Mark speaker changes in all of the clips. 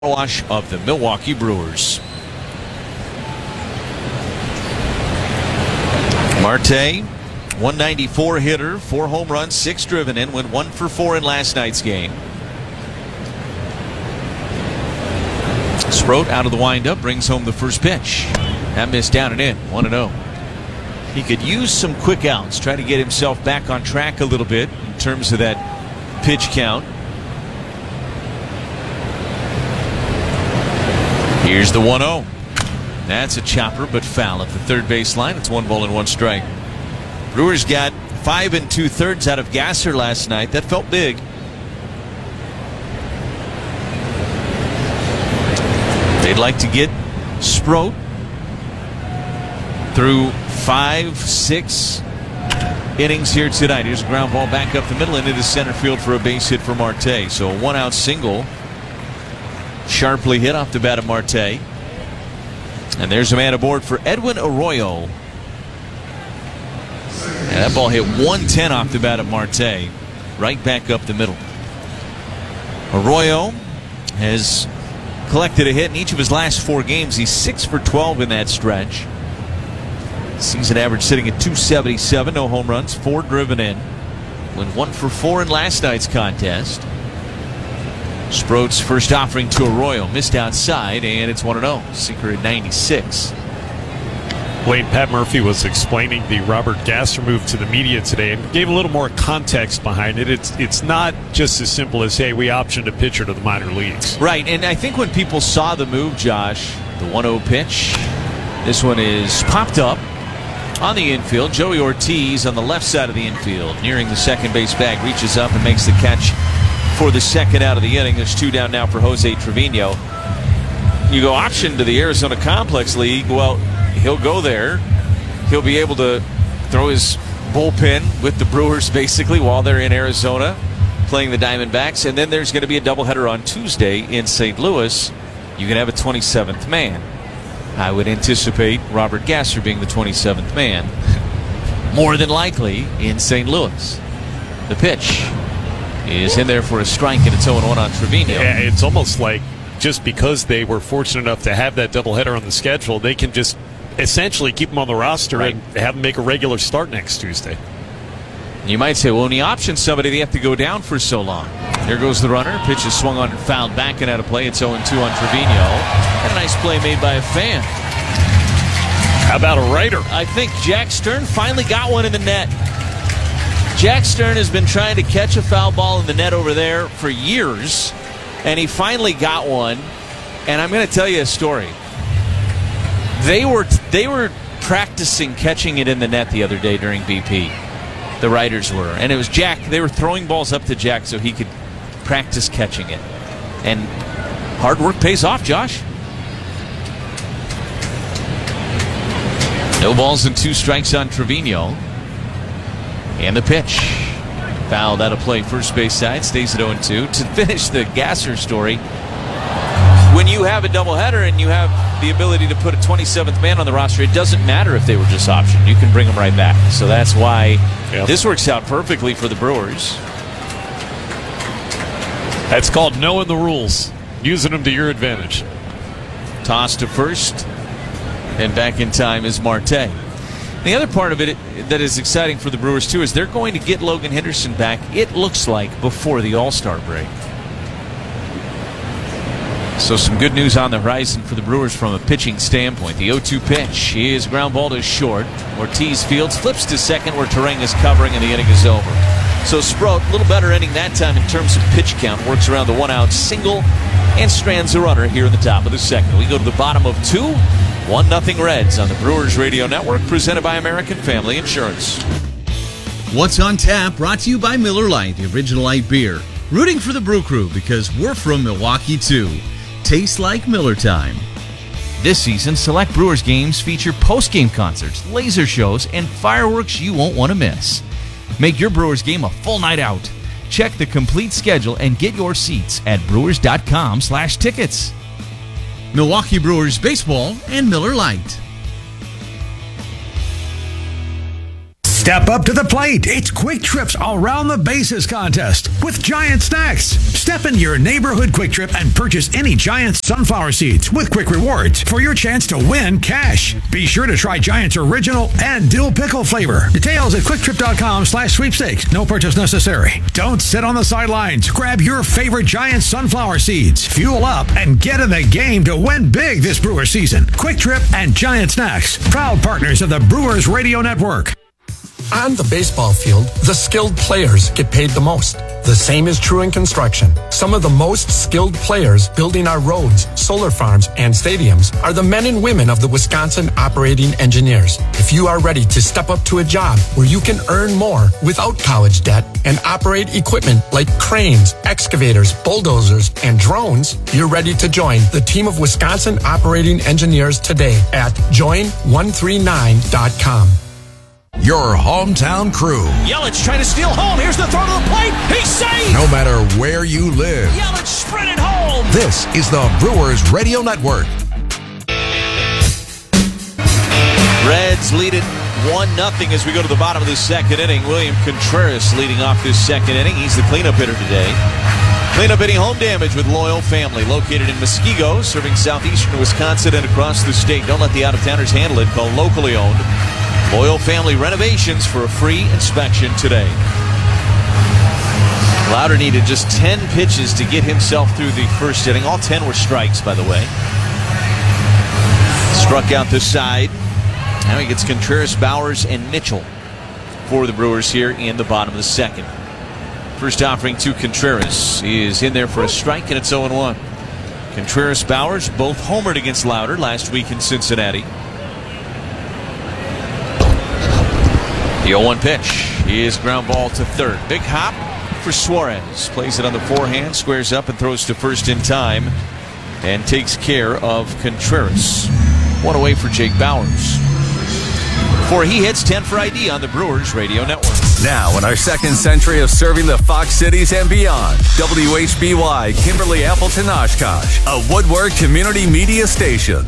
Speaker 1: Wash of the Milwaukee Brewers. Marte, 194 hitter, 4 home runs, 6 driven in, went 1 for 4 in last night's game. Sproat out of the windup, brings home the first pitch. That missed down and in, 1-0. He could use some quick outs, try to get himself back on track a little bit in terms of that pitch count. Here's the 1-0. That's a chopper, but foul at the third base line. It's 1 ball and 1 strike. Brewers got 5 2/3 out of Gasser last night. That felt big. They'd like to get Sproat through 5-6 innings here tonight. Here's a ground ball back up the middle and into center field for a base hit for Marte. So a 1-out single. Sharply hit off the bat of Marte. And there's a man aboard for Edwin Arroyo. And that ball hit 110 off the bat of Marte. Right back up the middle. Arroyo has collected a hit in each of his last 4 games. He's 6 for 12 in that stretch. Season average sitting at 277. No home runs, 4 driven in. Went 1 for 4 in last night's contest. Sproat's first offering to Arroyo missed outside, and it's 1-0. Sinker at 96.
Speaker 2: Lane Pat Murphy was explaining the Robert Gasser move to the media today and gave a little more context behind it. It's not just as simple as, hey, we optioned a pitcher to the minor leagues.
Speaker 1: Right, and I think when people saw the move, Josh, the 1-0 pitch, this one is popped up on the infield. Joey Ortiz on the left side of the infield, nearing the second base bag, reaches up and makes the catch for the second out of the inning. There's 2 down now for Jose Trevino. You go option to the Arizona Complex League. Well, he'll go there. He'll be able to throw his bullpen with the Brewers basically while they're in Arizona playing the Diamondbacks. And then there's going to be a doubleheader on Tuesday in St. Louis. You can have a 27th man. I would anticipate Robert Gasser being the 27th man. More than likely in St. Louis. The pitch is in there for a strike, and it's 0-1 on Trevino.
Speaker 2: Yeah, it's almost like just because they were fortunate enough to have that doubleheader on the schedule, they can just essentially keep him on the roster and have him make a regular start next Tuesday.
Speaker 1: You might say, well, when you option somebody, they have to go down for so long. Here goes the runner. Pitch is swung on and fouled back and out of play. It's 0-2 on Trevino. And a nice play made by a fan.
Speaker 2: How about a writer?
Speaker 1: I think Jack Stern finally got one in the net. Jack Stern has been trying to catch a foul ball in the net over there for years, and he finally got one. And I'm going to tell you a story. They were practicing catching it in the net the other day during BP. The writers were. And it was Jack. They were throwing balls up to Jack so he could practice catching it. And hard work pays off, Josh. No balls and 2 strikes on Trevino. And the pitch. Fouled out of play, first base side, stays at 0-2. To finish the Gasser story, when you have a doubleheader and you have the ability to put a 27th man on the roster, it doesn't matter if they were just optioned. You can bring them right back. So that's why this works out perfectly for the Brewers.
Speaker 2: That's called knowing the rules, using them to your advantage.
Speaker 1: Toss to first, and back in time is Marte. The other part of it that is exciting for the Brewers, too, is they're going to get Logan Henderson back, it looks like, before the All-Star break. So some good news on the horizon for the Brewers from a pitching standpoint. The 0-2 pitch is ground ball to short. Ortiz fields, flips to second where Terang is covering, and the inning is over. So Sproat, a little better inning that time in terms of pitch count. Works around the 1-out single and strands a runner here in the top of the second. We go to the bottom of 2. 1-0 Reds on the Brewers Radio Network, presented by American Family Insurance.
Speaker 3: What's on Tap, brought to you by Miller Lite, the original light beer. Rooting for the Brew Crew because we're from Milwaukee, too. Tastes like Miller time.
Speaker 1: This season, select Brewers games feature post-game concerts, laser shows, and fireworks you won't want to miss. Make your Brewers game a full night out. Check the complete schedule and get your seats at brewers.com/tickets.
Speaker 3: Milwaukee Brewers Baseball and Miller Lite.
Speaker 4: Step up to the plate. It's Quick Trip's Around the Bases contest with Giant Snacks. Step into your neighborhood Quick Trip and purchase any Giant sunflower seeds with Quick Rewards for your chance to win cash. Be sure to try Giant's original and dill pickle flavor. Details at quicktrip.com/sweepstakes. No purchase necessary. Don't sit on the sidelines. Grab your favorite Giant sunflower seeds. Fuel up and get in the game to win big this Brewer season. Quick Trip and Giant Snacks, proud partners of the Brewers Radio Network.
Speaker 5: On the baseball field, the skilled players get paid the most. The same is true in construction. Some of the most skilled players building our roads, solar farms, and stadiums are the men and women of the Wisconsin Operating Engineers. If you are ready to step up to a job where you can earn more without college debt and operate equipment like cranes, excavators, bulldozers, and drones, you're ready to join the team of Wisconsin Operating Engineers today at join139.com.
Speaker 6: Your hometown crew.
Speaker 1: Yelich trying to steal home. Here's the throw to the plate. He's safe.
Speaker 6: No matter where you live.
Speaker 1: Yelich sprinted home.
Speaker 6: This is the Brewers Radio Network.
Speaker 1: Reds lead it 1-0 as we go to the bottom of the second inning. William Contreras leading off this second inning. He's the cleanup hitter today. Cleanup hitting home damage with Loyal Family, located in Muskego, serving southeastern Wisconsin and across the state. Don't let the out-of-towners handle it. Call locally owned Loyal Family Renovations for a free inspection today. Louder needed just 10 pitches to get himself through the first inning. All 10 were strikes, by the way. Struck out this side. Now he gets Contreras, Bowers, and Mitchell for the Brewers here in the bottom of the second. First offering to Contreras. He is in there for a strike, and it's 0-1. Contreras, Bowers both homered against Louder last week in Cincinnati. The 0-1 pitch is ground ball to third. Big hop for Suarez. Plays it on the forehand, squares up and throws to first in time and takes care of Contreras. One away for Jake Bowers. Before he hits 10 for ID on the Brewers Radio Network.
Speaker 7: Now in our second century of serving the Fox cities and beyond, WHBY Kimberly Appleton Oshkosh, a Woodward community media station.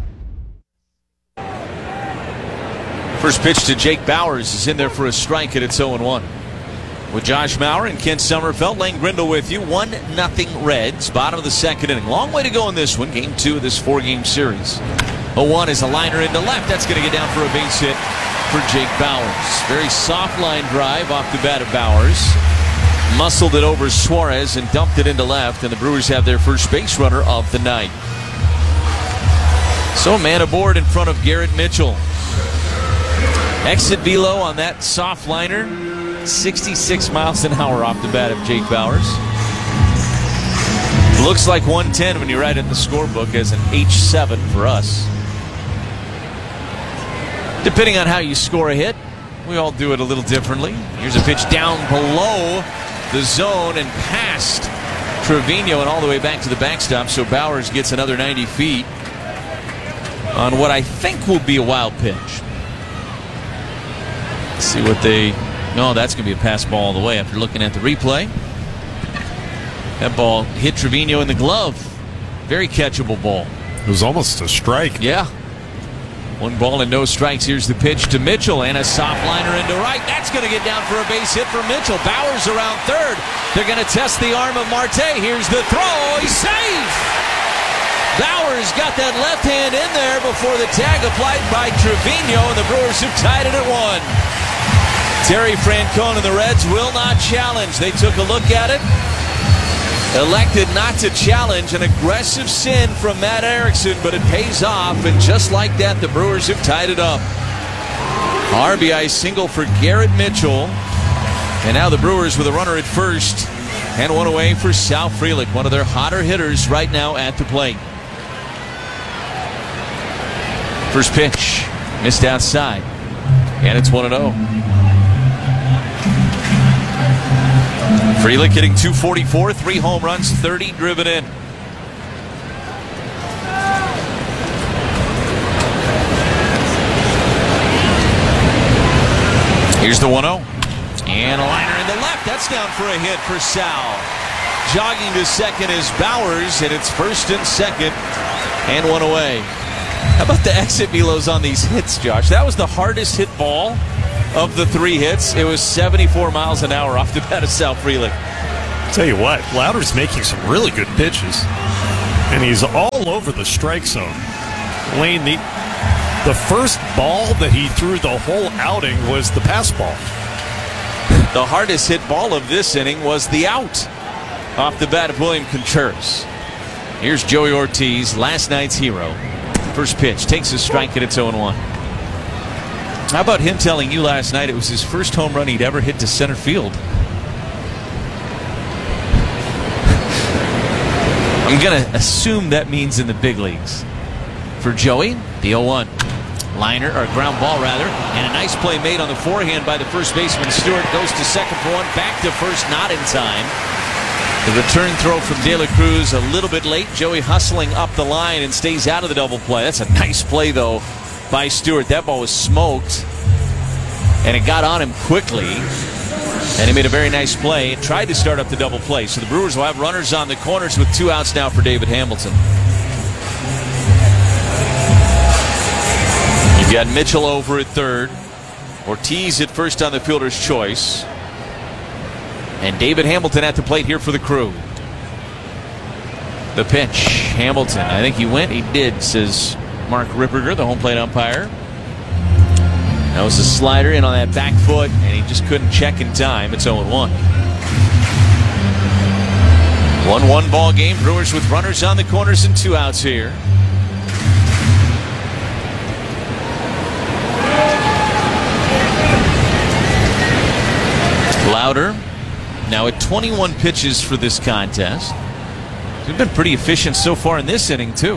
Speaker 1: First pitch to Jake Bowers is in there for a strike, and it's 0-1. With Josh Maurer and Kent Sommerfeld, Lane Grindle with you. 1-0 Reds, bottom of the second inning. Long way to go in this one, game 2 of this 4-game series. 0-1 is a liner into left. That's going to get down for a base hit for Jake Bowers. Very soft line drive off the bat of Bowers. Muscled it over Suarez and dumped it into left, and the Brewers have their first base runner of the night. So man aboard in front of Garrett Mitchell. Exit velo on that soft liner, 66 miles an hour off the bat of Jake Bowers. Looks like 110 when you write it in the scorebook as an H7 for us. Depending on how you score a hit, we all do it a little differently. Here's a pitch down below the zone and past Trevino and all the way back to the backstop, so Bowers gets another 90 feet on what I think will be a wild pitch. Let's see what they... No, that's going to be a pass ball all the way after looking at the replay. That ball hit Trevino in the glove. Very catchable ball.
Speaker 2: It was almost a strike.
Speaker 1: Yeah. 1 ball and no strikes. Here's the pitch to Mitchell and a soft liner into right. That's going to get down for a base hit for Mitchell. Bowers around third. They're going to test the arm of Marte. Here's the throw. He's safe. Bowers got that left hand in there before the tag applied by Trevino, and the Brewers have tied it at 1. Terry Francona and the Reds will not challenge. They took a look at it, elected not to challenge. An aggressive sin from Matt Erickson, but it pays off, and just like that, the Brewers have tied it up. RBI single for Garrett Mitchell, and now the Brewers with a runner at first and one away for Sal Frelick, one of their hotter hitters right now at the plate. First pitch missed outside, and it's 1-0. Frelick hitting .244, 3 home runs, 30 driven in. Here's the 1-0. And a liner in the left. That's down for a hit for Sal. Jogging to second is Bowers, and it's first and second, and 1 away. How about the exit velos on these hits, Josh? That was the hardest hit ball of the 3 hits, it was 74 miles an hour off the bat of Sal Frelick.
Speaker 2: Tell you what, Lauder's making some really good pitches, and he's all over the strike zone. Lane, the first ball that he threw the whole outing was the pass ball.
Speaker 1: The hardest hit ball of this inning was the out off the bat of William Contreras. Here's Joey Ortiz, last night's hero. First pitch, takes a strike, and it's 0-1. How about him telling you last night it was his first home run he'd ever hit to center field? I'm going to assume that means in the big leagues. For Joey, the 0-1. Liner, or ground ball rather, and a nice play made on the forehand by the first baseman. Stewart goes to second for one, back to first, not in time. The return throw from De La Cruz a little bit late. Joey hustling up the line and stays out of the double play. That's a nice play, though, by Stewart. That ball was smoked, and it got on him quickly, and he made a very nice play. Tried to start up the double play. So the Brewers will have runners on the corners with 2 outs now for David Hamilton. You've got Mitchell over at third. Ortiz at first on the fielder's choice. And David Hamilton at the plate here for the Crew. The pitch. Hamilton. I think he went. He did, says Mark Ripperger, the home plate umpire. That was a slider in on that back foot, and he just couldn't check in time. It's 0-1. 1-1 ball game. Brewers with runners on the corners and 2 outs here. Lauder now at 21 pitches for this contest. He's been pretty efficient so far in this inning, too.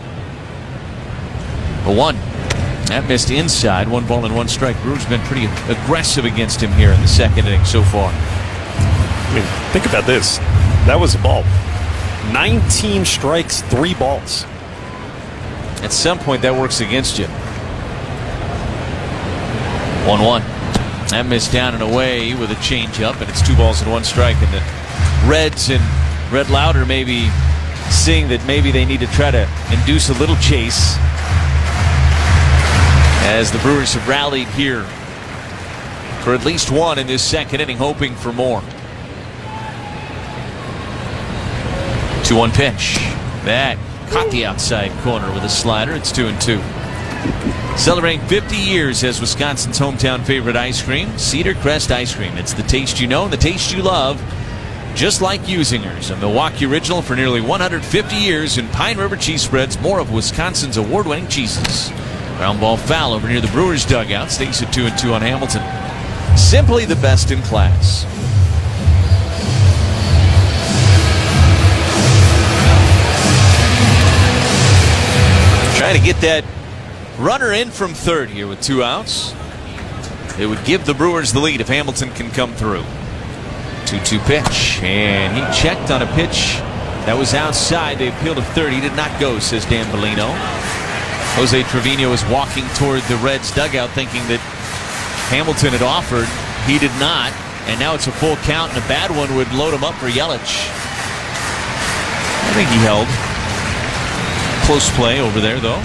Speaker 1: A 1. That missed inside. 1 ball and 1 strike. Brewers been pretty aggressive against him here in the second inning so far.
Speaker 2: I mean, think about this. That was a ball. 19 strikes, 3 balls.
Speaker 1: At some point, that works against you. 1-1. That missed down and away with a changeup, and it's 2 balls and 1 strike. And the Reds and Red Lauder may be seeing that maybe they need to try to induce a little chase, as the Brewers have rallied here for at least 1 in this second inning, hoping for more. 2-1 pitch. That caught the outside corner with a slider. It's 2-2. Celebrating 50 years as Wisconsin's hometown favorite ice cream, Cedar Crest Ice Cream. It's the taste you know and the taste you love, just like Usinger's, a Milwaukee original for nearly 150 years, and Pine River Cheese Spreads, more of Wisconsin's award-winning cheeses. Ground ball foul over near the Brewers dugout. Stays at 2-2 on Hamilton. Simply the best in class. Trying to get that runner in from third here with 2 outs. It would give the Brewers the lead if Hamilton can come through. 2-2 pitch, and he checked on a pitch that was outside. They appealed to third. He did not go, says Dan Bellino. Jose Trevino is walking toward the Reds dugout thinking that Hamilton had offered. He did not, and now it's a full count, and a bad one would load him up for Yelich. I think he held. Close play over there, though.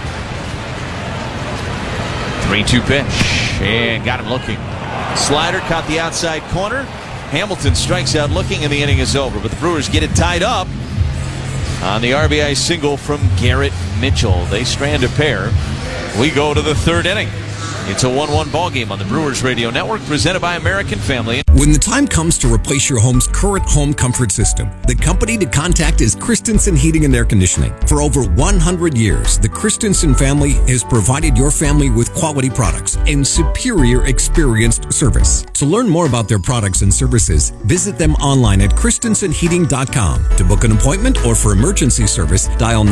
Speaker 1: 3-2 pitch, and got him looking. Slider caught the outside corner. Hamilton strikes out looking, and the inning is over. But the Brewers get it tied up on the RBI single from Garrett Mitchell. They strand a pair. We go to the third inning. It's a 1-1 ball game on the Brewers Radio Network, presented by American Family.
Speaker 8: When the time comes to replace your home's current home comfort system, the company to contact is Christensen Heating and Air Conditioning. For over 100 years, the Christensen family has provided your family with quality products and superior experienced service. To learn more about their products and services, visit them online at christensenheating.com. To book an appointment or for emergency service, dial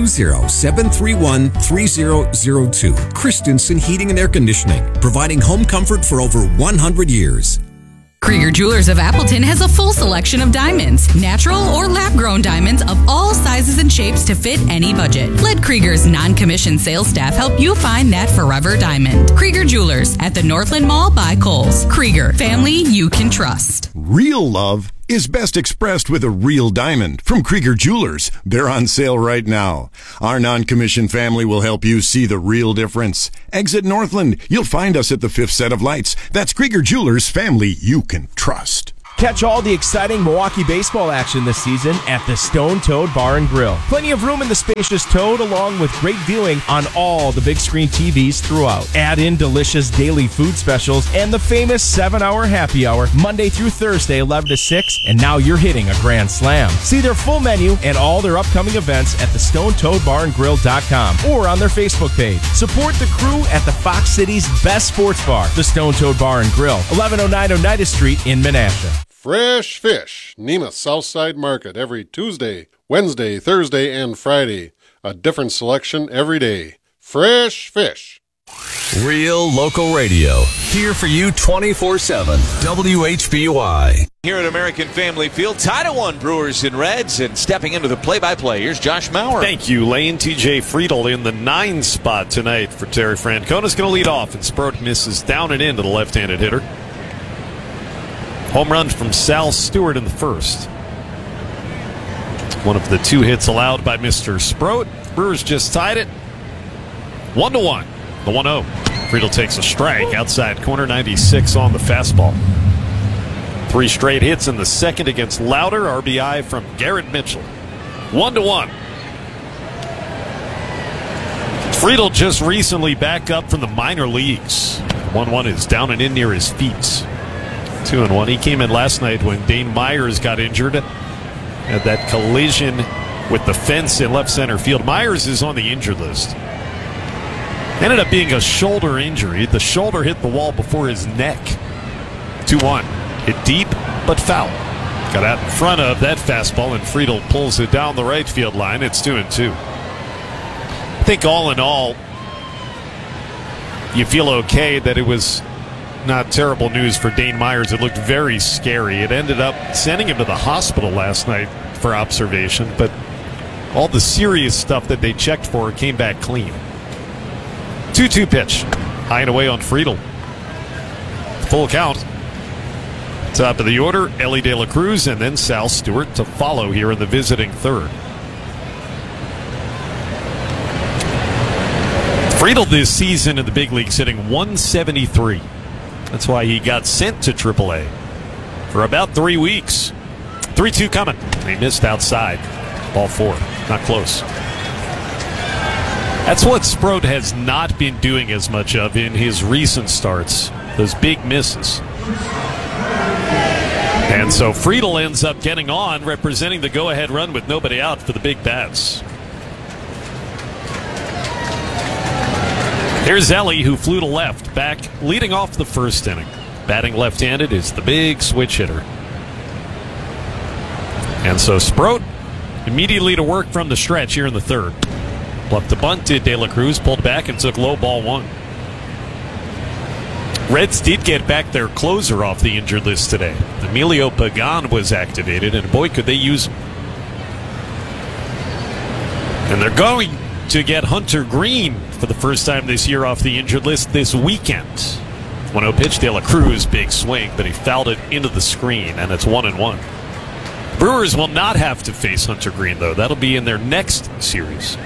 Speaker 8: 920-731-3002. Christensen Heating and Air Conditioning, providing home comfort for over 100 years.
Speaker 9: Krieger Jewelers of Appleton has a full selection of diamonds, natural or lab-grown diamonds of all sizes and shapes to fit any budget. Let Krieger's non-commissioned sales staff help you find that forever diamond. Krieger Jewelers at the Northland Mall by Kohl's. Krieger, family you can trust.
Speaker 10: Real love is best expressed with a real diamond from Krieger Jewelers. They're on sale right now. Our non-commissioned family will help you see the real difference. Exit Northland. You'll find us at the fifth set of lights. That's Krieger Jewelers, family you can trust.
Speaker 11: Catch all the exciting Milwaukee baseball action this season at the Stone Toad Bar and Grill. Plenty of room in the spacious Toad, along with great viewing on all the big screen TVs throughout. Add in delicious daily food specials and the famous 7-hour happy hour, Monday through Thursday, 11 to 6, and now you're hitting a grand slam. See their full menu and all their upcoming events at thestonetoadbarandgrill.com or on their Facebook page. Support the crew at the Fox City's best sports bar, the Stone Toad Bar and Grill, 1109 Oneida Street in Menasha.
Speaker 12: Fresh Fish, Nemeth Southside Market, every Tuesday, Wednesday, Thursday, and Friday. A different selection every day. Fresh Fish.
Speaker 7: Real local radio. Here for you 24/7. WHBY.
Speaker 1: Here at American Family Field, tied at 1 Brewers and Reds, and stepping into the play-by-play, here's Josh Maurer.
Speaker 2: Thank you, Lane. TJ Friedel in the 9 spot tonight for Terry Francona's going to lead off, and Sproat misses down and into the left-handed hitter. Home run from Sal Stewart in the first. One of the 2 hits allowed by Mr. Sproat. Brewers just tied it 1-1. The 1-0. Friedel takes a strike outside corner, 96 on the fastball. 3 straight hits in the second against Louder. RBI from Garrett Mitchell. 1-1. Friedel just recently back up from the minor leagues. 1-1 is down and in near his feet. 2-1. He came in last night when Dane Myers got injured. Had that collision with the fence in left center field. Myers is on the injured list. Ended up being a shoulder injury. The shoulder hit the wall before his neck. 2-1. Hit deep, but foul. Got out in front of that fastball, and Friedel pulls it down the right field line. It's 2-2. I think all in all, you feel okay that it was not terrible news for Dane Myers. It looked very scary. It ended up sending him to the hospital last night for observation, but all the serious stuff that they checked for came back clean. 2-2 pitch. High and away on Friedel. Full count. Top of the order, Ellie De La Cruz and then Sal Stewart to follow here in the visiting third. Friedel this season in the big leagues hitting 173. That's why he got sent to AAA for about 3 weeks. 3-2 coming. He missed outside. Ball 4. Not close. That's what Sproat has not been doing as much of in his recent starts. Those big misses. And so Friedel ends up getting on, representing the go-ahead run with nobody out for the big bats. Here's Ellie, who flew to left, back leading off the first inning. Batting left-handed is the big switch hitter. And so Sproat immediately to work from the stretch here in the third. Bluffed the bunt, did De La Cruz, pulled back and took low ball 1. Reds did get back their closer off the injured list today. Emilio Pagan was activated, and boy, could they use him. And they're going to get Hunter Green for the first time this year off the injured list this weekend. 1-0 pitch, De La Cruz, big swing, but he fouled it into the screen, and it's 1-1. Brewers will not have to face Hunter Green, though. That'll be in their next series.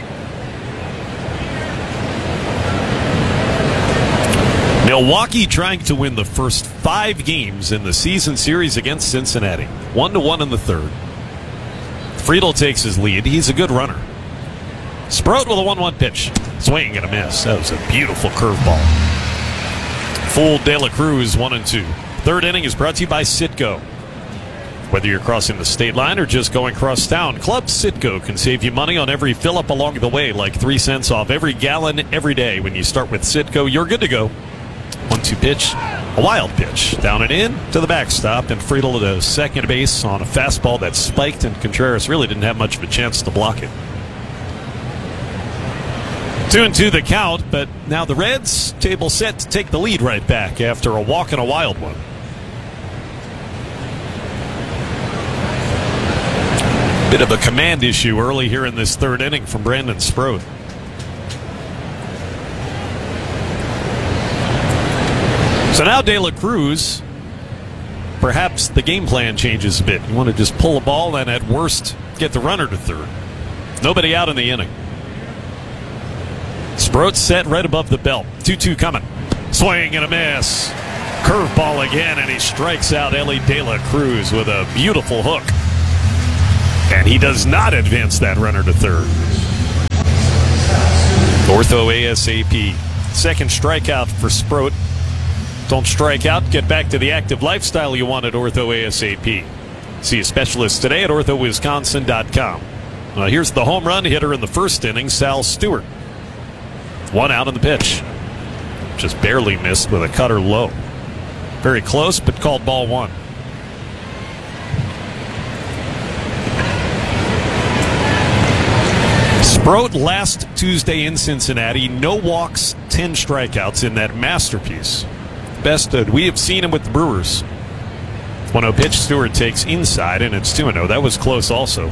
Speaker 2: Milwaukee trying to win the first 5 games in the season series against Cincinnati. 1-1 in the third. Friedel takes his lead. He's a good runner. Sproat with a 1-1 pitch. Swing and a miss. That was a beautiful curveball. Full De La Cruz, 1-2. Third inning is brought to you by Citgo. Whether you're crossing the state line or just going cross town, Club Citgo can save you money on every fill-up along the way, like 3 cents off every gallon every day. When you start with Citgo, you're good to go. 1-2 pitch, a wild pitch, down and in to the backstop, and Friedel to second base on a fastball that spiked, and Contreras really didn't have much of a chance to block it. 2-2 the count, but now the Reds table set to take the lead right back after a walk and a wild one. Bit of a command issue early here in this third inning from Brandon Sproat. So now De La Cruz perhaps the game plan changes a bit. You want to just pull a ball and at worst get the runner to third. Nobody out in the inning. Sproat set right above the belt. 2-2 coming. Swing and a miss. Curveball again, and he strikes out Ellie De La Cruz with a beautiful hook. And he does not advance that runner to third. Ortho ASAP. Second strikeout for Sproat. Don't strike out. Get back to the active lifestyle you want at Ortho ASAP. See a specialist today at orthowisconsin.com. Here's the home run hitter in the first inning, Sal Stewart. 1 out on the pitch. Just barely missed with a cutter low. Very close, but called ball 1. Sproat last Tuesday in Cincinnati, no walks, 10 strikeouts in that masterpiece. Best we have seen him with the Brewers. 1-0 pitch, Stewart takes inside, and it's 2-0. That was close also.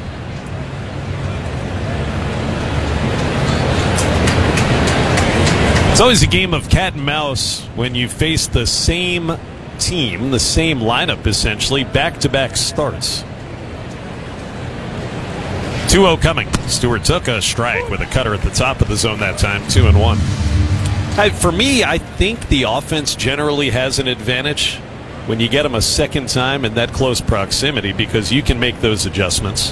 Speaker 2: It's always a game of cat and mouse when you face the same team, the same lineup essentially, back-to-back starts. 2-0 coming. Stewart took a strike with a cutter at the top of the zone that time, 2-1. For me, I think the offense generally has an advantage when you get them a second time in that close proximity because you can make those adjustments.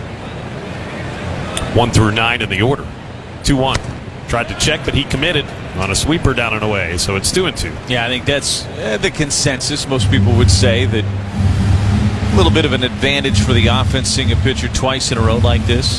Speaker 2: 1 through 9 in the order. 2-1. Tried to check, but he committed on a sweeper down and away, so it's 2-2.
Speaker 1: Yeah, I think that's the consensus. Most people would say that a little bit of an advantage for the offense seeing a pitcher twice in a row like this.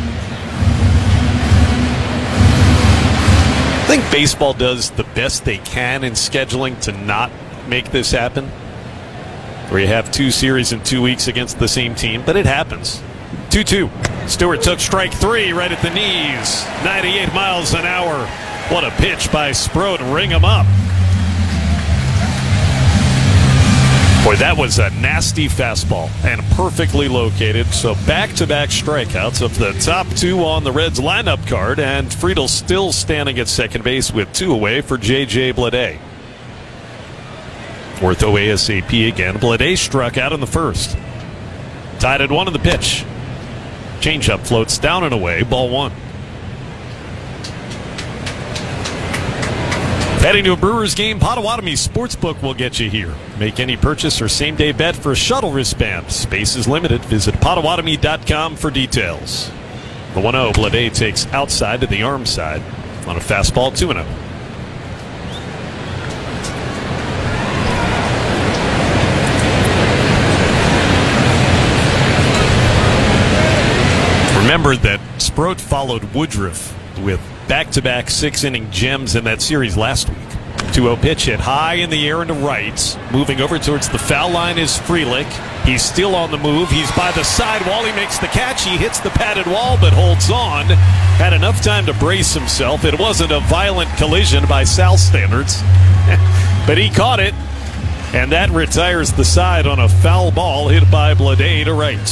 Speaker 2: I think baseball does the best they can in scheduling to not make this happen, where you have 2 series in 2 weeks against the same team, but it happens. 2-2. Stewart took strike 3 right at the knees. 98 miles an hour. What a pitch by Sproat. Ring him up. Boy, that was a nasty fastball and perfectly located. So back-to-back strikeouts of the top 2 on the Reds lineup card, and Friedel still standing at second base with 2 away for J.J. Bleday. Ortho ASAP again. Bleday struck out in the first. Tied at 1 in the pitch. Changeup floats down and away. Ball 1. Heading to a Brewers game, Potawatomi Sportsbook will get you here. Make any purchase or same-day bet for a shuttle wristband. Space is limited. Visit Potawatomi.com for details. The 1-0, Bleday takes outside to the arm side on a fastball, 2-0. Remember that Sproat followed Woodruff with back-to-back 6-inning gems in that series last week. 2-0 pitch hit high in the air into right. Moving over towards the foul line is Frelick. He's still on the move. He's by the sidewall. He makes the catch. He hits the padded wall but holds on. Had enough time to brace himself. It wasn't a violent collision by Sal standards, but he caught it, and that retires the side on a foul ball hit by Bleday to right.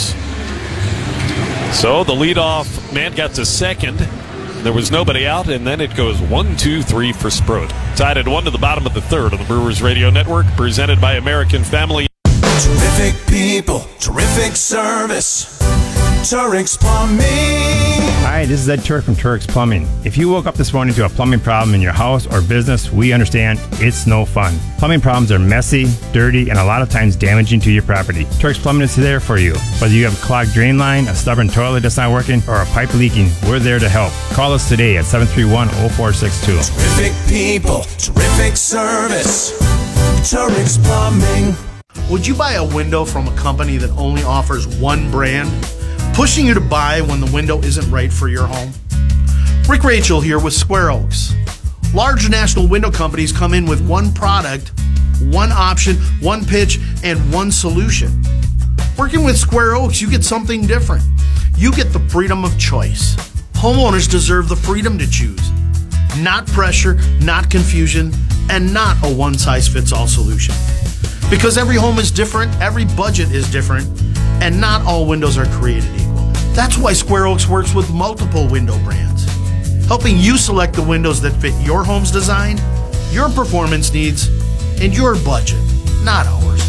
Speaker 2: So the leadoff man got to second. There was nobody out, and then it goes 1-2-3 for Sproat. Tied at 1 to the bottom of the third on the Brewers Radio Network, presented by American Family.
Speaker 13: Terrific people, terrific service. Turk's Plumbing.
Speaker 14: Hi, this is Ed Turk from Turk's Plumbing. If you woke up this morning to a plumbing problem in your house or business, we understand it's no fun. Plumbing problems are messy, dirty, and a lot of times damaging to your property. Turk's Plumbing is there for you. Whether you have a clogged drain line, a stubborn toilet that's not working, or a pipe leaking, we're there to help. Call us today at 731-0462.
Speaker 13: Terrific people, terrific service. Turk's Plumbing.
Speaker 15: Would you buy a window from a company that only offers one brand, pushing you to buy when the window isn't right for your home? Rick Rachel here with Square Oaks. Large national window companies come in with one product, one option, one pitch, and one solution. Working with Square Oaks, you get something different. You get the freedom of choice. Homeowners deserve the freedom to choose. Not pressure, not confusion, and not a one-size-fits-all solution. Because every home is different, every budget is different, and not all windows are created equal. That's why Square Oaks works with multiple window brands, helping you select the windows that fit your home's design, your performance needs, and your budget, not ours.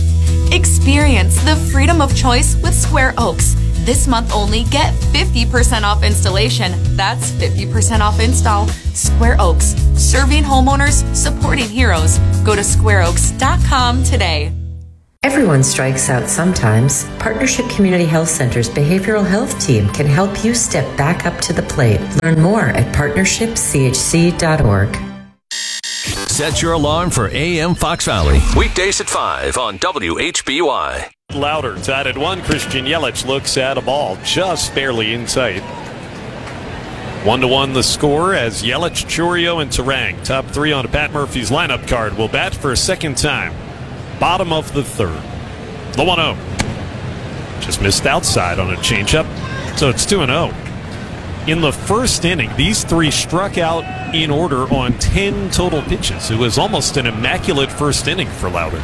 Speaker 16: Experience the freedom of choice with Square Oaks. This month only, get 50% off installation. That's 50% off install. Square Oaks, serving homeowners, supporting heroes. Go to squareoaks.com today.
Speaker 17: Everyone strikes out sometimes. Partnership Community Health Center's behavioral health team can help you step back up to the plate. Learn more at partnershipchc.org.
Speaker 7: Set your alarm for AM Fox Valley. Weekdays at 5 on WHBY.
Speaker 2: Louder, tied at 1. Christian Yelich looks at a ball just barely in sight. 1-1 the score as Yelich, Chourio, and Turang, top 3 on Pat Murphy's lineup card, will bat for a second time. Bottom of the third. The 1-0. Just missed outside on a changeup, so it's 2-0. In the first inning, these three struck out in order on 10 total pitches. It was almost an immaculate first inning for Louder.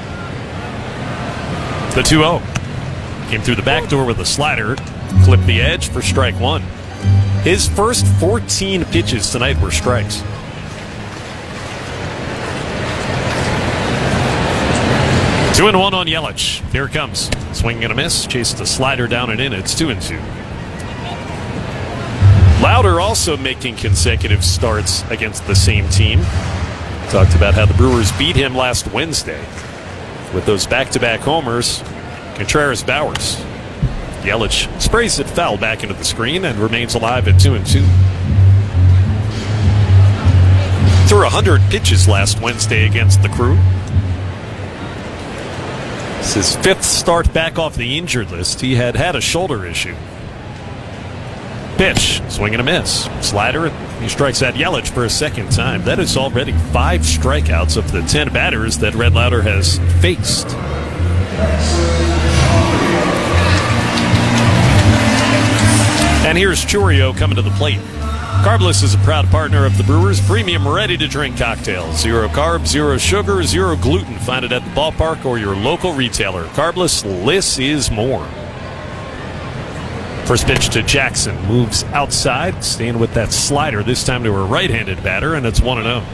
Speaker 2: The 2-0. Came through the back door with a slider, clipped the edge for strike one. His first 14 pitches tonight were strikes. Two and one on Yelich. Here it comes. Swinging and a miss. Chased a slider down and in. It's 2-2. Louder also making consecutive starts against the same team. Talked about how the Brewers beat him last Wednesday with those back-to-back homers. Contreras-Bowers. Yelich sprays it foul back into the screen and remains alive at 2-2. Threw 100 pitches last Wednesday against the Crew. It's his fifth start back off the injured list. He had a shoulder issue. Pitch, swing and a miss. Slider, he strikes at Yelich for a second time. That is already 5 strikeouts of the 10 batters that Red Louder has faced. And here's Chourio coming to the plate. Carbless is a proud partner of the Brewers' premium ready-to-drink cocktails. 0 carbs, 0 sugar, 0 gluten. Find it at the ballpark or your local retailer. Carbless, less is more. First pitch to Jackson. Moves outside, staying with that slider, this time to a right-handed batter, and it's 1-0.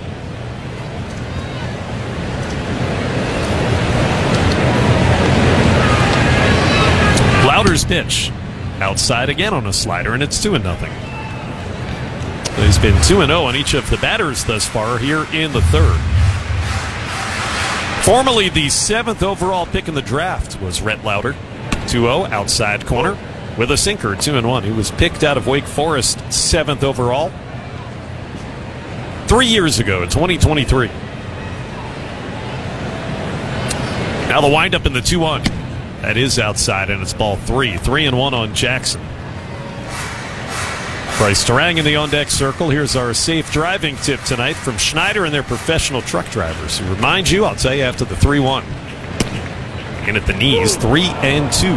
Speaker 2: Louder's pitch. Outside again on a slider, and it's 2-0. He's been 2-0 on each of the batters thus far here in the third. Formerly the 7th overall pick in the draft was Rhett Louder. 2-0, outside corner with a sinker, 2-1. He was picked out of Wake Forest, 7th overall 3 years ago in 2023. Now the windup in the 2-1. That is outside, and it's ball 3. 3-1 on Jackson. Bryce Turang in the on-deck circle. Here's our safe driving tip tonight from Schneider and their professional truck drivers, who remind you, I'll tell you after the 3-1. In at the knees, 3-2.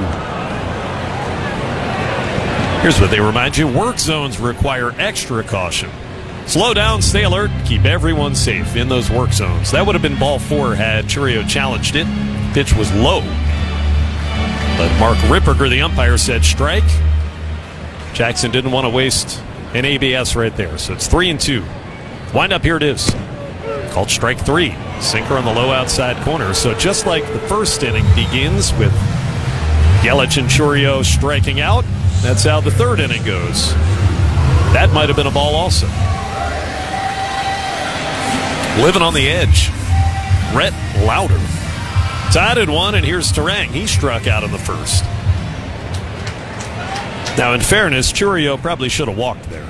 Speaker 2: Here's what they remind you. Work zones require extra caution. Slow down, stay alert, keep everyone safe in those work zones. That would have been ball 4 had Chourio challenged it. Pitch was low. But Mark Ripperger, the umpire, said strike. Jackson didn't want to waste an ABS right there. So it's 3-2. Wind up, here it is. Called strike 3. Sinker on the low outside corner. So just like the first inning begins with Yelich and Chourio striking out, that's how the third inning goes. That might have been a ball also. Living on the edge. Rhett Louder. Tied at 1, and here's Turang. He struck out in the first. Now, in fairness, Chourio probably should have walked there.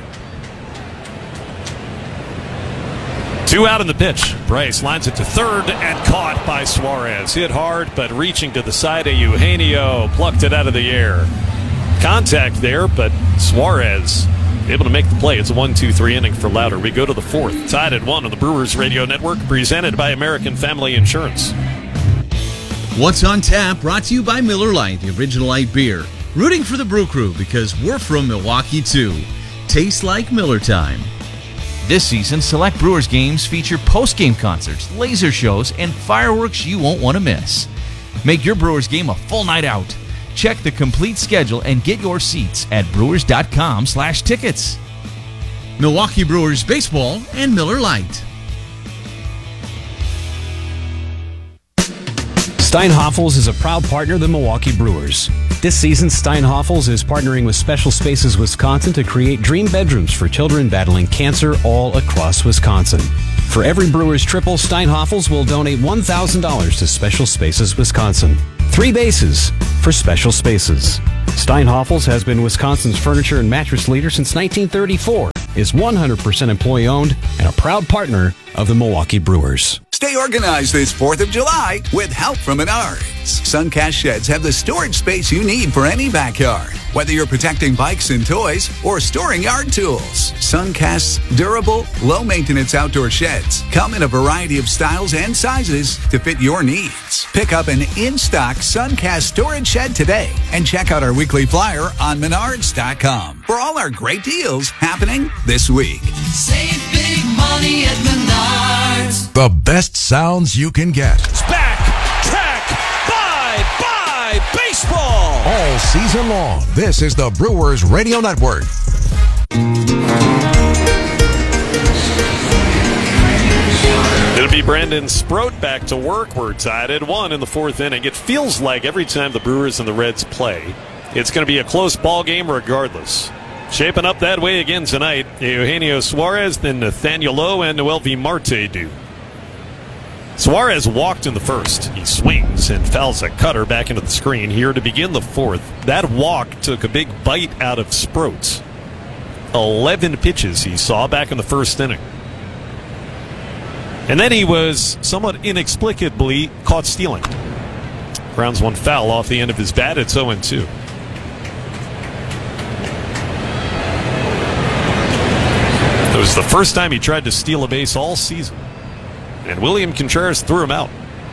Speaker 2: 2 out in the pitch. Bryce lines it to third and caught by Suarez. Hit hard, but reaching to the side of Eugenio. Plucked it out of the air. Contact there, but Suarez able to make the play. It's a 1-2-3 inning for Louder. We go to the 4th. Tied at 1 on the Brewers Radio Network, presented by American Family Insurance.
Speaker 3: What's on Tap, brought to you by Miller Lite, the original light beer. Rooting for the Brew Crew because we're from Milwaukee too. Tastes like Miller time.
Speaker 1: This season, select Brewers games feature post-game concerts, laser shows, and fireworks you won't want to miss. Make your Brewers game a full night out. Check the complete schedule and get your seats at brewers.com/tickets.
Speaker 3: Milwaukee Brewers baseball and Miller Lite.
Speaker 18: Steinhoffels is a proud partner of the Milwaukee Brewers. This season, Steinhoffels is partnering with Special Spaces Wisconsin to create dream bedrooms for children battling cancer all across Wisconsin. For every Brewers triple, Steinhoffels will donate $1,000 to Special Spaces Wisconsin. 3 bases for Special Spaces. Steinhoffels has been Wisconsin's furniture and mattress leader since 1934, is 100% employee-owned, and a proud partner of the Milwaukee Brewers.
Speaker 19: Stay organized this 4th of July with help from Menards. Suncast sheds have the storage space you need for any backyard. Whether you're protecting bikes and toys or storing yard tools, Suncast's durable, low-maintenance outdoor sheds come in a variety of styles and sizes to fit your needs. Pick up an in-stock Suncast storage shed today and check out our weekly flyer on Menards.com for all our great deals happening this week.
Speaker 13: Save big money at Menards.
Speaker 6: The best sounds you can get.
Speaker 1: It's back, track, buy baseball.
Speaker 6: All season long. This is the Brewers Radio Network.
Speaker 2: It'll be Brandon Sproat back to work. We're tied at 1 in the 4th inning. It feels like every time the Brewers and the Reds play, it's going to be a close ball game regardless. Shaping up that way again tonight. Eugenio Suarez, then Nathaniel Lowe, and Noel V. Marte do. Suarez walked in the first. He swings and fouls a cutter back into the screen here to begin the 4th. That walk took a big bite out of Sproat. 11 pitches he saw back in the 1st inning. And then he was somewhat inexplicably caught stealing. Grounds one foul off the end of his bat. It's 0-2. It was the first time he tried to steal a base all season. And William Contreras threw him out.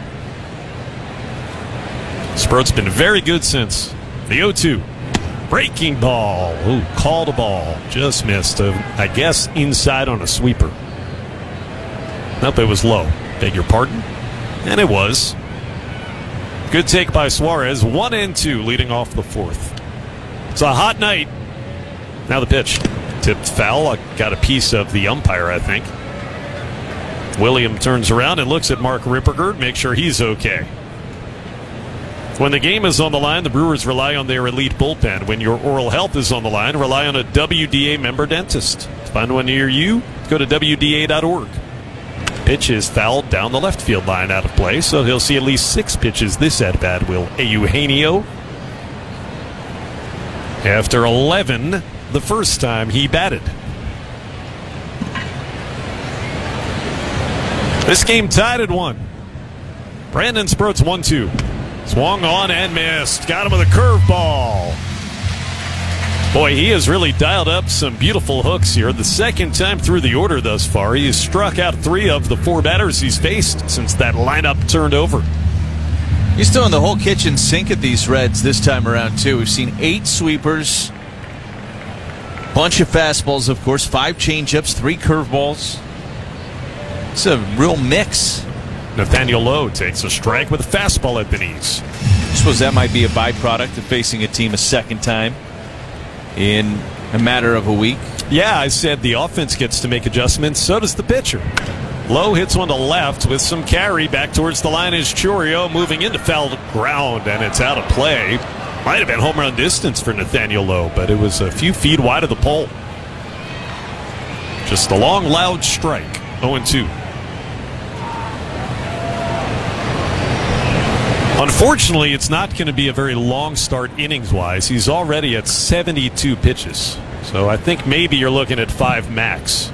Speaker 2: Sproat's been very good since. The 0-2. Breaking ball. Ooh, called a ball. Just missed. I guess inside on a sweeper. Nope, it was low. Beg your pardon. And it was. Good take by Suarez. 1-2 leading off the 4th. It's a hot night. Now the pitch. Tipped foul. I got a piece of the umpire, I think. William turns around and looks at Mark Rippergert, make sure he's okay. When the game is on the line, the Brewers rely on their elite bullpen. When your oral health is on the line, rely on a WDA member dentist. To find one near you, go to WDA.org. Pitch is fouled down the left field line, out of play, so he'll see at least 6 pitches this at-bat, will Eugenio. After 11, the first time he batted. This game tied at 1. Brandon Sproat's 1-2. Swung on and missed. Got him with a curveball. Boy, he has really dialed up some beautiful hooks here. The second time through the order thus far. He has struck out 3 of the 4 batters he's faced since that lineup turned over.
Speaker 1: He's doing the whole kitchen sink at these Reds this time around, too. We've seen 8 sweepers, bunch of fastballs, of course, 5 changeups, 3 curveballs. It's a real mix.
Speaker 2: Nathaniel Lowe takes a strike with a fastball at the knees.
Speaker 1: I suppose that might be a byproduct of facing a team a second time in a matter of a week.
Speaker 2: Yeah, I said the offense gets to make adjustments. So does the pitcher. Lowe hits one to left with some carry. Back towards the line is Chourio moving into foul ground, and it's out of play. Might have been home run distance for Nathaniel Lowe, but it was a few feet wide of the pole. Just a long, loud strike. 0-2. Unfortunately, it's not going to be a very long start innings-wise. He's already at 72 pitches. So I think maybe you're looking at 5 max.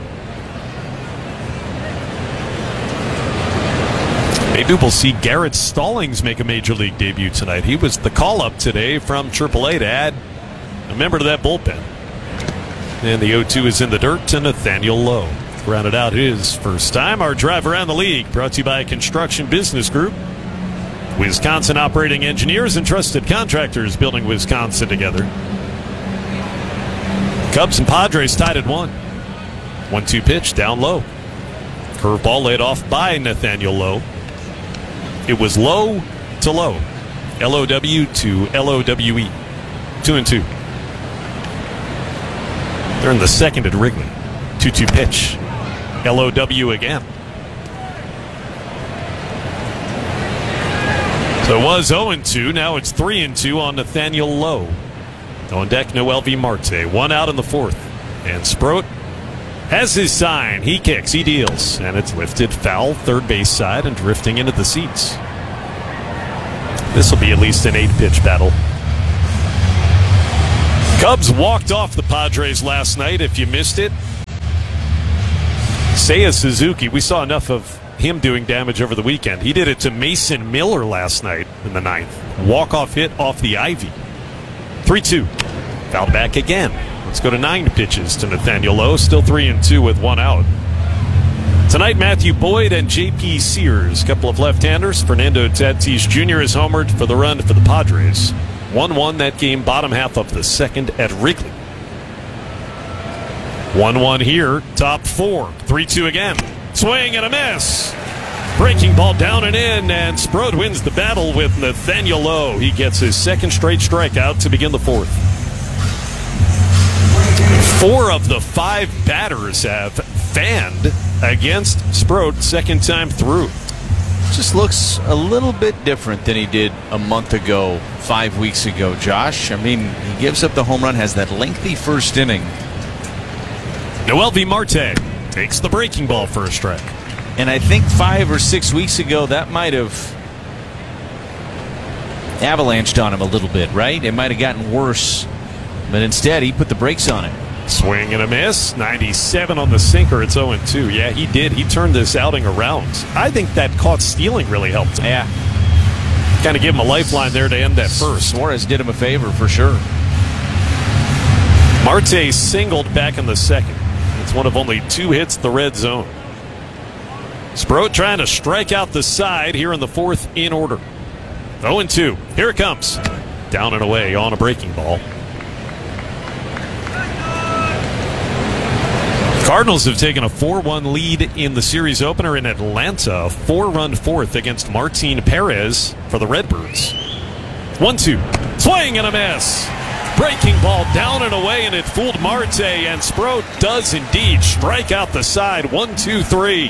Speaker 2: Maybe we'll see Garrett Stallings make a major league debut tonight. He was the call-up today from AAA to add a member to that bullpen. And the 0-2 is in the dirt to Nathaniel Lowe. Rounded out his first time. Our drive around the league brought to you by Construction Business Group. Wisconsin operating engineers and trusted contractors building Wisconsin together. Cubs and Padres tied at 1. 1-2 pitch down low. Curveball laid off by Nathaniel Lowe. It was low to low. L-O-W to L-O-W-E. 2-2. They're in the second at Wrigley. 2-2 pitch. L-O-W again. So it was 0-2. Now it's 3-2 on Nathaniel Lowe. On deck, Noelvi Marte. 1 out in the 4th. And Sproat has his sign. He kicks. He deals. And it's lifted foul, third base side, and drifting into the seats. This will be at least an 8-pitch battle. Cubs walked off the Padres last night, if you missed it. Seiya Suzuki, we saw enough of him doing damage over the weekend. He did it to Mason Miller last night in the 9th. Walk-off hit off the ivy. 3-2. Fouled back again. Let's go to 9 pitches to Nathaniel Lowe. Still 3-2 with 1 out. Tonight, Matthew Boyd and J.P. Sears, couple of left-handers. Fernando Tatis Jr. is homered for the run for the Padres. 1-1 that game, bottom half of the 2nd at Wrigley. 1-1 here, top 4. 3-2 again. Swing and a miss. Breaking ball down and in, and Sproat wins the battle with Nathaniel Lowe. He gets his 2nd straight strikeout to begin the 4th. 4 of the 5 batters have fanned against Sproat 2nd time through.
Speaker 1: Just looks a little bit different than he did a month ago, 5 weeks ago, Josh. I mean, he gives up the home run, has that lengthy first inning.
Speaker 2: Noelvi Marte takes the breaking ball for a strike.
Speaker 1: And I think 5 or 6 weeks ago, that might have avalanched on him a little bit, right? It might have gotten worse. But instead, he put the brakes on it.
Speaker 2: Swing and a miss. 97 on the sinker. It's 0-2. Yeah, he did. He turned this outing around. I think that caught stealing really helped him.
Speaker 1: Yeah.
Speaker 2: Kind of gave him a lifeline there to end that first.
Speaker 1: Suarez did him a favor for sure.
Speaker 2: Marte singled back in the 2nd. It's one of only 2 hits the red zone. Sproat trying to strike out the side here in the 4th in order. 0-2. Here it comes. Down and away on a breaking ball. Cardinals have taken a 4-1 lead in the series opener in Atlanta. A 4-run 4th against Martin Perez for the Redbirds. 1-2. Swing and a miss. Breaking ball down and away, and it fooled Marte, and Sproat does indeed strike out the side. 1-2-3.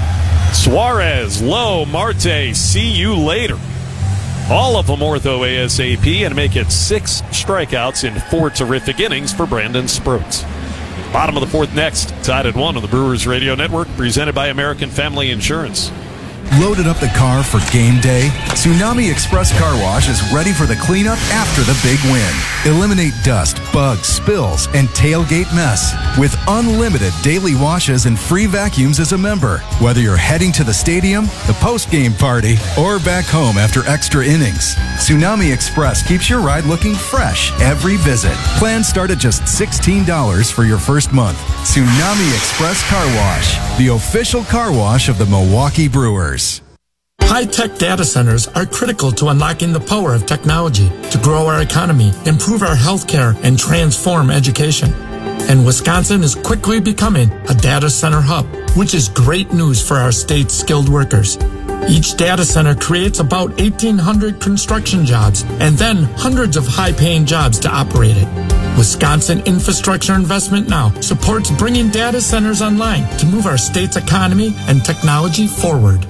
Speaker 2: Suarez, Lowe, Marte, see you later. All of them ortho ASAP and make it 6 strikeouts in 4 terrific innings for Brandon Sproat. Bottom of the 4th next. Tied at 1 on the Brewers Radio Network, presented by American Family Insurance.
Speaker 20: Loaded up the car for game day? Tsunami Express Car Wash is ready for the cleanup after the big win. Eliminate dust, bugs, spills, and tailgate mess with unlimited daily washes and free vacuums as a member. Whether you're heading to the stadium, the post-game party, or back home after extra innings, Tsunami Express keeps your ride looking fresh every visit. Plans start at just $16 for your first month. Tsunami Express Car Wash, the official car wash of the Milwaukee Brewers.
Speaker 5: High-tech data centers are critical to unlocking the power of technology to grow our economy, improve our healthcare, and transform education. And Wisconsin is quickly becoming a data center hub, which is great news for our state's skilled workers. Each data center creates about 1,800 construction jobs and then hundreds of high-paying jobs to operate it. Wisconsin Infrastructure Investment Now supports bringing data centers online to move our state's economy and technology forward.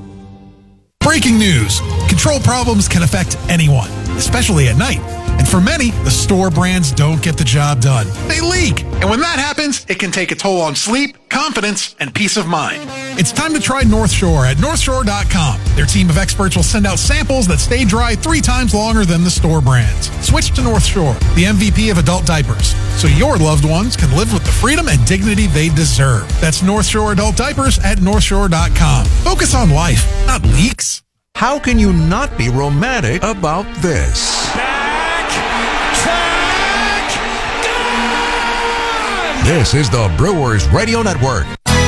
Speaker 4: Breaking news. Control problems can affect anyone, especially at night. And for many, the store brands don't get the job done. They leak. And when that happens, it can take a toll on sleep, confidence, and peace of mind. It's time to try North Shore at NorthShore.com. Their team of experts will send out samples that stay dry 3 times longer than the store brands. Switch to North Shore, the MVP of adult diapers, so your loved ones can live with the freedom and dignity they deserve. That's North Shore Adult Diapers at NorthShore.com. Focus on life, not leaks.
Speaker 6: How can you not be romantic about this? This is the Brewers Radio Network.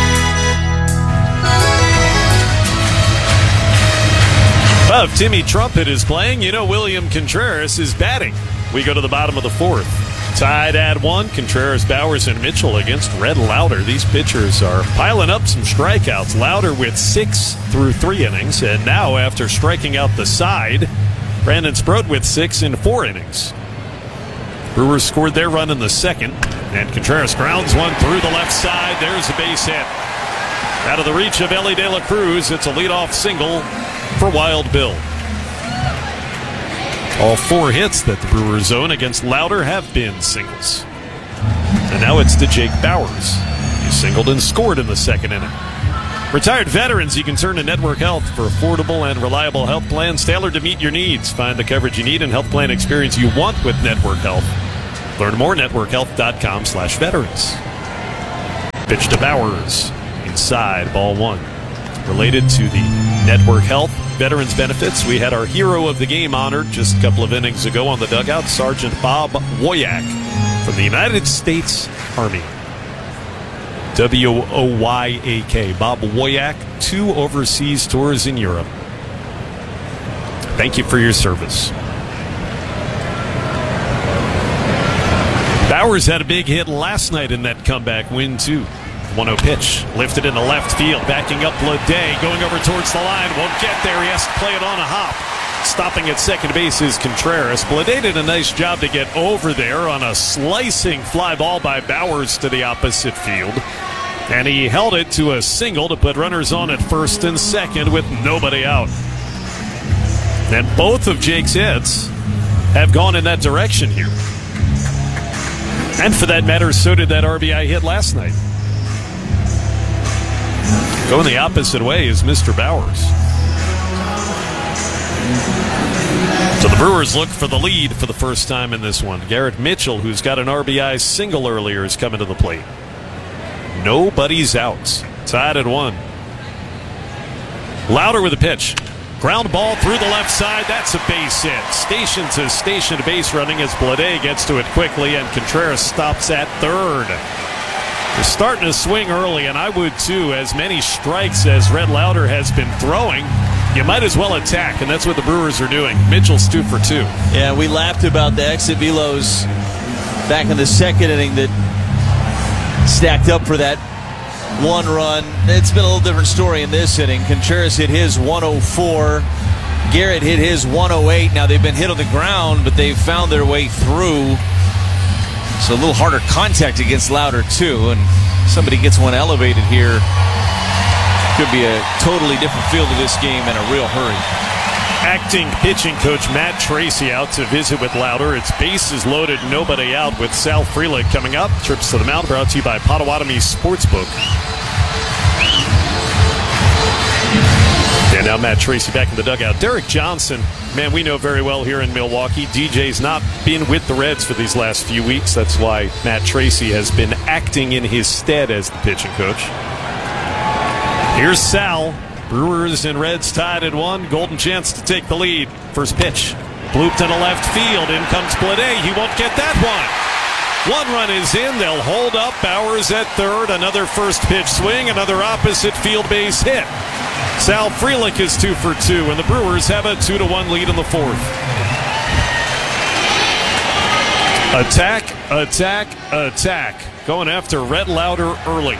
Speaker 2: Well, if Timmy Trumpet is playing, you know William Contreras is batting. We go to the bottom of the 4th. Tied at 1, Contreras, Bowers, and Mitchell against Red Lauder. These pitchers are piling up some strikeouts. Lauder with 6 through 3 innings, and now after striking out the side, Brandon Sproat with 6 in 4 innings. Brewers scored their run in the 2nd, and Contreras grounds one through the left side. There's a base hit. Out of the reach of Ellie De La Cruz, it's a leadoff single for Wild Bill. All 4 hits that the Brewers own against Louder have been singles. And now it's to Jake Bowers. He singled and scored in the second inning. Retired veterans, you can turn to Network Health for affordable and reliable health plans tailored to meet your needs. Find the coverage you need and health plan experience you want with Network Health. Learn more at networkhealth.com/veterans. Pitch to Bowers. Inside, ball 1. Related to the Network Health Veterans Benefits, we had our hero of the game honored just a couple of innings ago on the dugout, Sergeant Bob Woyak from the United States Army. Woyak. Bob Woyak, 2 overseas tours in Europe. Thank you for your service. Bowers had a big hit last night in that comeback win, too. 1-0 pitch, lifted into left field, backing up Bleday, going over towards the line, won't get there, he has to play it on a hop. Stopping at second base is Contreras. Bleday did a nice job to get over there on a slicing fly ball by Bowers to the opposite field. And he held it to a single to put runners on at first and second with nobody out. And both of Jake's hits have gone in that direction here. And for that matter, so did that RBI hit last night. Going the opposite way is Mr. Bowers. So the Brewers look for the lead for the first time in this one. Garrett Mitchell, who's got an RBI single earlier, is coming to the plate. Nobody's out. Tied at 1. Louder with a pitch. Ground ball through the left side. That's a base hit. Station to station base running as Bleday gets to it quickly, and Contreras stops at third. They're starting to swing early, and I would too. As many strikes as Red Louder has been throwing, you might as well attack, and that's what the Brewers are doing. Mitchell's 2 for 2.
Speaker 1: Yeah, we laughed about the exit velos back in the second inning that stacked up for that 1 run. It's been a little different story in this inning. Contreras hit his 104. Garrett hit his 108. Now they've been hit on the ground, but they've found their way through. So a little harder contact against Louder, too. And somebody gets one elevated here. Could be a totally different feel to this game in a real hurry.
Speaker 2: Acting pitching coach Matt Tracy out to visit with Louder. It's bases loaded, nobody out, with Sal Frelick coming up. Trips to the mound brought to you by Potawatomi Sportsbook. And now Matt Tracy back in the dugout. Derek Johnson, man, we know very well here in Milwaukee. DJ's not been with the Reds for these last few weeks. That's why Matt Tracy has been acting in his stead as the pitching coach. Here's Sal. Brewers and Reds tied at 1. Golden chance to take the lead. First pitch. Blooped into left field. In comes Bleday. He won't get that one. 1 run is in. They'll hold up. Bowers at third. Another first pitch swing. Another opposite field base hit. Sal Frelick is 2 for 2, and the Brewers have a 2-1 lead in the 4th. Attack, attack, attack. Going after Red Louder early.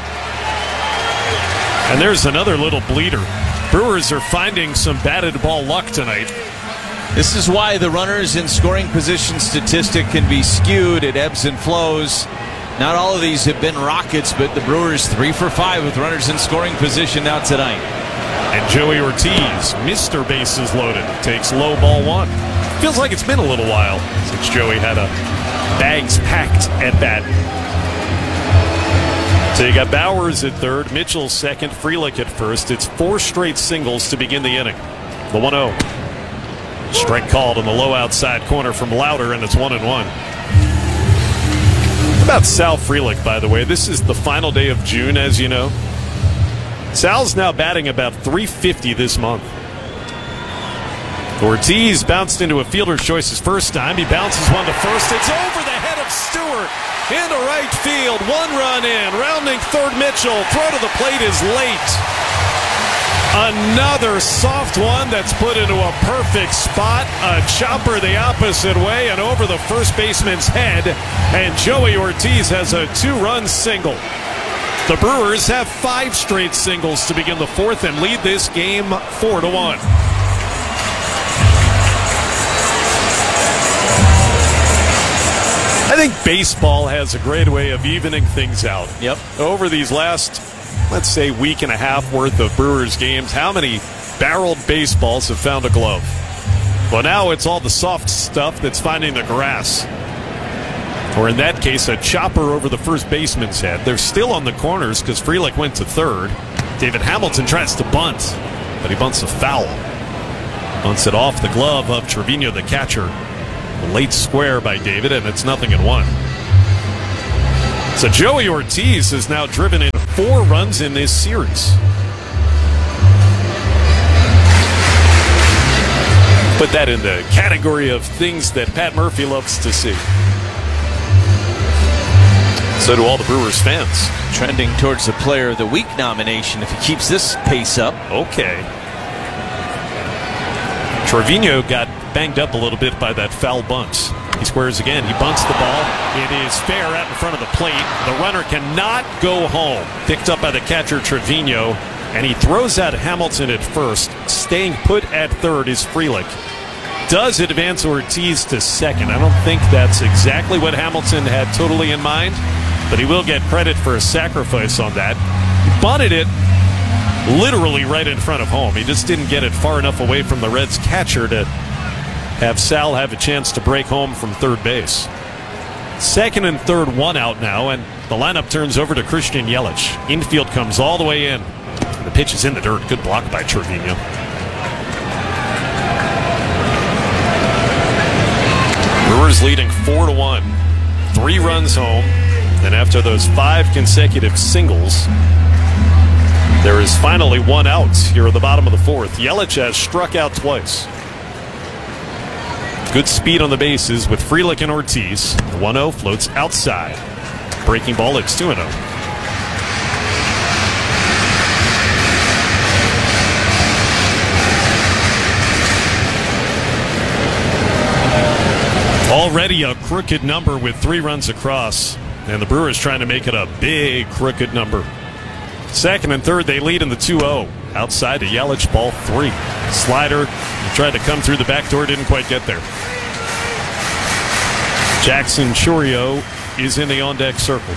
Speaker 2: And there's another little bleeder. Brewers are finding some batted ball luck tonight.
Speaker 1: This is why the runners in scoring position statistic can be skewed. It ebbs and flows. Not all of these have been rockets, but the Brewers 3 for 5 with runners in scoring position now tonight.
Speaker 2: And Joey Ortiz, Mr. Bases Loaded, takes low ball 1. Feels like it's been a little while since Joey had a bags packed at bat. So you got Bowers at third, Mitchell second, Frelick at first. It's 4 straight singles to begin the inning. The 1-0. Strike called on the low outside corner from Louder, and it's 1-1. About Sal Frelick, by the way. This is the final day of June, as you know. Sal's now batting about .350 this month. Ortiz bounced into a fielder's choice his first time. He bounces one to first. It's over the head of Stewart into right field. 1 run in. Rounding third, Mitchell. Throw to the plate is late. Another soft one that's put into a perfect spot. A chopper the opposite way and over the first baseman's head. And Joey Ortiz has a 2-run single. The Brewers have 5 straight singles to begin the 4th and lead this game 4-1. I think baseball has a great way of evening things out.
Speaker 1: Yep.
Speaker 2: Over these last, let's say, week and a half worth of Brewers games, how many barreled baseballs have found a glove? Well, now it's all the soft stuff that's finding the grass. Or in that case, a chopper over the first baseman's head. They're still on the corners because Frelick went to third. David Hamilton tries to bunt, but he bunts a foul. Bunts it off the glove of Trevino, the catcher. A late square by David, and it's 0-1. So Joey Ortiz has now driven in 4 runs in this series. Put that in the category of things that Pat Murphy loves to see. So do all the Brewers fans.
Speaker 1: Trending towards the Player of the Week nomination if he keeps this pace up.
Speaker 2: Okay. Trevino got banged up a little bit by that foul bunt. He squares again. He bunts the ball. It is fair out in front of the plate. The runner cannot go home. Picked up by the catcher Trevino, and he throws out Hamilton at first. Staying put at third is Frelick. Does advance Ortiz to second. I don't think that's exactly what Hamilton had totally in mind, but he will get credit for a sacrifice on that. He bunted it literally right in front of home. He just didn't get it far enough away from the Reds catcher to have Sal have a chance to break home from third base. Second and third, 1 out now, and the lineup turns over to Christian Yelich. Infield comes all the way in. The pitch is in the dirt. Good block by Trevino. Brewers leading 4-1. 3 runs home. And after those 5 consecutive singles, there is finally 1 out here at the bottom of the 4th. Yelich has struck out twice. Good speed on the bases with Frelick and Ortiz. The 1-0 floats outside. Breaking ball, it's 2-0. Already a crooked number with 3 runs across, and the Brewers trying to make it a big crooked number. Second and third, they lead in the 2-0. Outside to Yelich, ball 3. Slider tried to come through the back door, didn't quite get there. Jackson Chourio is in the on-deck circle.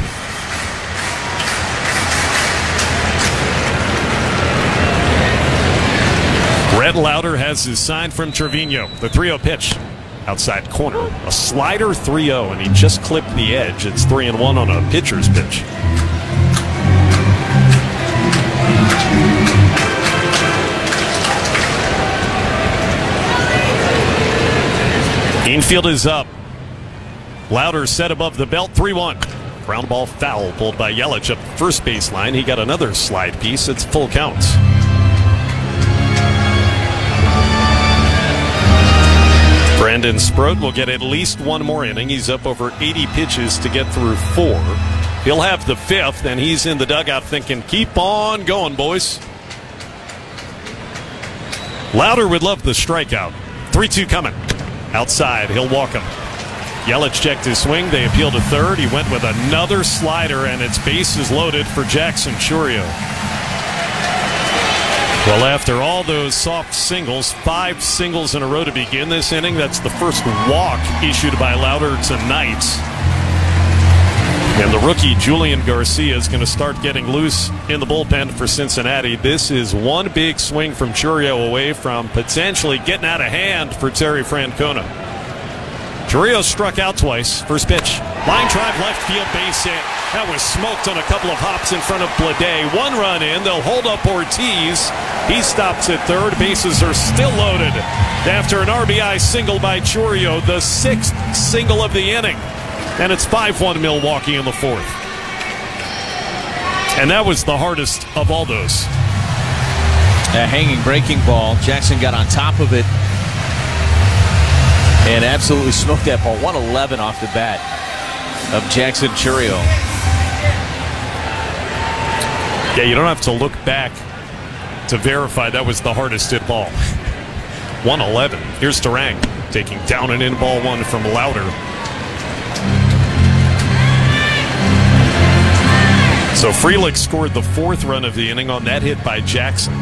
Speaker 2: Red Lauder has his sign from Trevino. The 3-0 pitch. Outside corner. A slider 3-0, and he just clipped the edge. It's 3-1 on a pitcher's pitch. Infield is up. Lauder set above the belt, 3-1. Ground ball foul pulled by Yelich up the first baseline. He got another slide piece. It's full count. Brandon Sproat will get at least 1 more inning. He's up over 80 pitches to get through 4. He'll have the 5th, and he's in the dugout thinking, keep on going, boys. Lauder would love the strikeout. 3-2 coming. Outside, he'll walk him. Yelich checked his swing. They appeal to third. He went with another slider, and its bases loaded for Jackson Chourio. Well, after all those soft singles, 5 singles in a row to begin this inning. That's the first walk issued by Lauder tonight. And the rookie Julian Garcia is going to start getting loose in the bullpen for Cincinnati. This is one big swing from Chourio away from potentially getting out of hand for Terry Francona. Chourio struck out twice. First pitch. Line drive, left field, base hit. That was smoked on a couple of hops in front of Blade. 1 run in. They'll hold up Ortiz. He stops at third. Bases are still loaded after an RBI single by Chourio, the 6th single of the inning. And it's 5-1 Milwaukee in the 4th. And that was the hardest of all those.
Speaker 1: A hanging breaking ball. Jackson got on top of it and absolutely smoked that ball. 111 off the bat of Jackson Chourio.
Speaker 2: Yeah, you don't have to look back to verify that was the hardest hit ball. 111. Here's Durang taking down and in ball 1 from Lauder. So Frelick scored the 4th run of the inning on that hit by Jackson.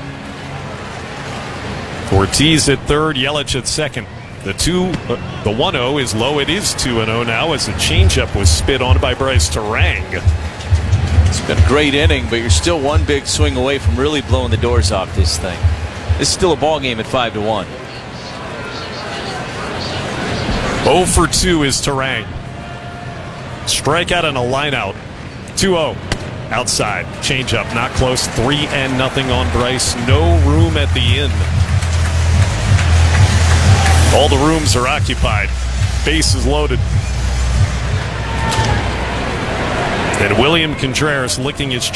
Speaker 2: Ortiz at third, Yelich at second. The 1-0 is low. It is 2-0 now as a changeup was spit on by Bryce Durang.
Speaker 1: It's been a great inning, but you're still one big swing away from really blowing the doors off this thing. This is still a ball game at 5-1.
Speaker 2: 0 for 2 is Terang. Strikeout and a lineout. 2-0. Outside. Changeup. Not close. 3-0 on Bryce. No room at the inn. All the rooms are occupied. Bases loaded. And William Contreras licking his